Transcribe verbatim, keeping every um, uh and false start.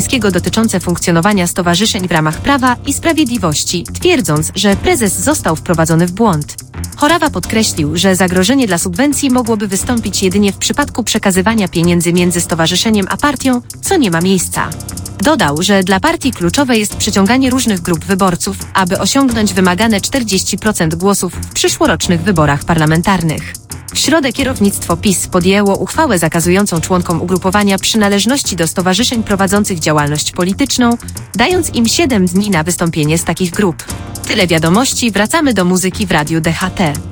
Kaczyńskiego dotyczące funkcjonowania stowarzyszeń w ramach Prawa i Sprawiedliwości, twierdząc, że prezes został wprowadzony w błąd. Chorawa podkreślił, że zagrożenie dla subwencji mogłoby wystąpić jedynie w przypadku przekazywania pieniędzy między stowarzyszeniem a partią, co nie ma miejsca. Dodał, że dla partii kluczowe jest przyciąganie różnych grup wyborców, aby osiągnąć wymagane czterdzieści procent głosów w przyszłorocznych wyborach parlamentarnych. W środę kierownictwo PiS podjęło uchwałę zakazującą członkom ugrupowania przynależności do stowarzyszeń prowadzących działalność polityczną, dając im siedem dni na wystąpienie z takich grup. Tyle wiadomości, wracamy do muzyki w Radiu D H T.